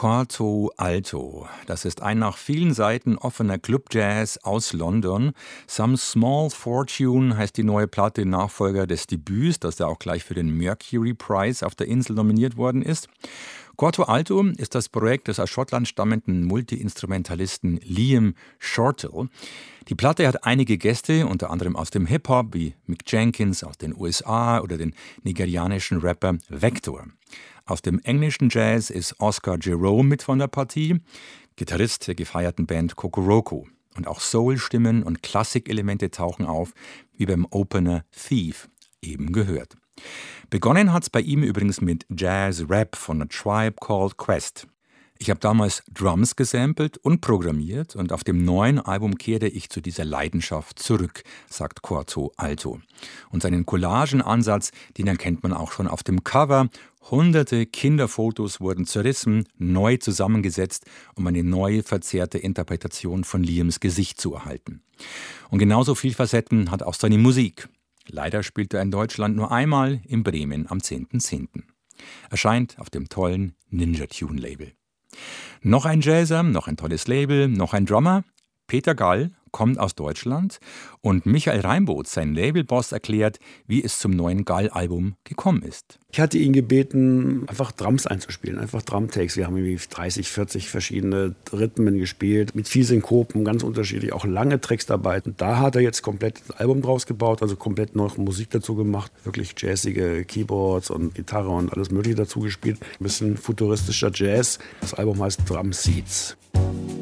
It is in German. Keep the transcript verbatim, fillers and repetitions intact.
Quarto Alto. Das ist ein nach vielen Seiten offener Club-Jazz aus London. Some Small Fortune heißt die neue Platte, Nachfolger des Debüts, das ja auch gleich für den Mercury Prize auf der Insel nominiert worden ist. Quarto Alto ist das Projekt des aus Schottland stammenden Multi-Instrumentalisten Liam Shortall. Die Platte hat einige Gäste, unter anderem aus dem Hip-Hop, wie Mick Jenkins aus den U S A oder den nigerianischen Rapper Vector. Aus dem englischen Jazz ist Oscar Jerome mit von der Partie, Gitarrist der gefeierten Band Kokoroko. Und auch Soul-Stimmen und Klassik-Elemente tauchen auf, wie beim Opener Thief eben gehört. Begonnen hat's bei ihm übrigens mit Jazz-Rap von A Tribe Called Quest. Ich habe damals Drums gesampelt und programmiert und auf dem neuen Album kehrte ich zu dieser Leidenschaft zurück, sagt Quarto Alto. Und seinen Collagenansatz, den erkennt man auch schon auf dem Cover. Hunderte Kinderfotos wurden zerrissen, neu zusammengesetzt, um eine neue, verzerrte Interpretation von Liams Gesicht zu erhalten. Und genauso viel Facetten hat auch seine Musik. Leider spielt er in Deutschland nur einmal in Bremen am zehnten zehnten Erscheint auf dem tollen Ninja Tune Label. Noch ein Jazzer, noch ein tolles Label, noch ein Drummer. Peter Gall kommt aus Deutschland und Michael Reinboth, sein Labelboss, erklärt, wie es zum neuen Gall-Album gekommen ist. Ich hatte ihn gebeten, einfach Drums einzuspielen, einfach Drumtakes. Wir haben irgendwie dreißig, vierzig verschiedene Rhythmen gespielt, mit viel Synkopen, ganz unterschiedlich, auch lange Tracks dabei. Und da hat er jetzt komplett das Album draus gebaut, also komplett noch Musik dazu gemacht, wirklich jazzige Keyboards und Gitarre und alles mögliche dazu gespielt. Ein bisschen futuristischer Jazz. Das Album heißt Drum Seeds.